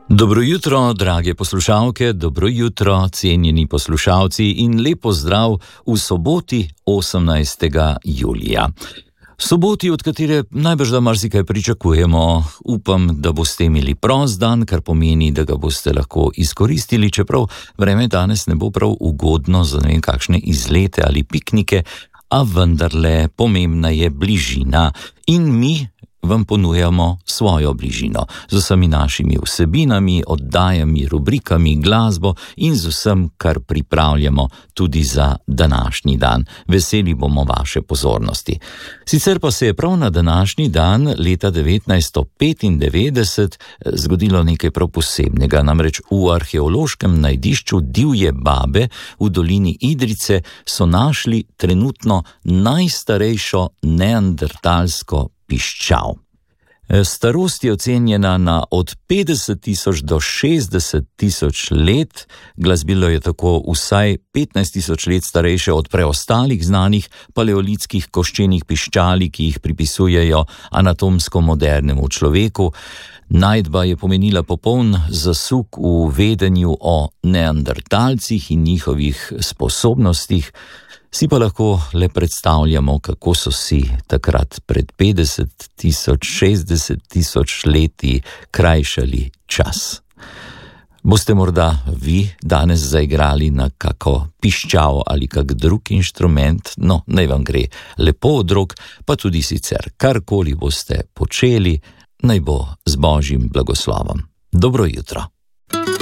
Dobro jutro, drage poslušalke, dobro jutro, cenjeni poslušalci in lep pozdrav v soboti 18. julija. Soboti, od katere najbrž da marsikaj pričakujemo. Upam, da boste imeli prost dan, kar pomeni, da ga boste lahko izkoristili, čeprav vreme danes ne bo prav ugodno za ne vem kakšne izlete ali piknike, a vendarle pomembna je bližina in mi vam ponujamo svojo bližino z vsemi našimi vsebinami, oddajami, rubrikami, glasbo in z vsem, kar pripravljamo tudi za današnji dan. Veseli bomo vaše pozornosti. Sicer pa se je prav na današnji dan leta 1995 zgodilo nekaj prav posebnega, namreč v arheološkem najdišču Divje Babe v dolini Idrijce so našli trenutno najstarejšo neandertalsko piščal. Starost je ocenjena na od 50.000 do 60.000 let, glasbilo je tako vsaj 15.000 let starejše od preostalih znanih paleolitskih koščenih piščali, ki jih pripisujejo anatomsko modernemu človeku. Najdba je pomenila popoln zasuk v vedenju o neandertalcih in njihovih sposobnostih. Si pa lahko le predstavljamo, kako so si takrat pred 50.000, 60.000 leti krajšali čas. Boste morda vi danes zaigrali na kako piščal ali kak drug inštrument, no, naj vam gre lepo od rok, pa tudi sicer karkoli boste počeli, naj bo z Božjim blagoslovom. Dobro jutro.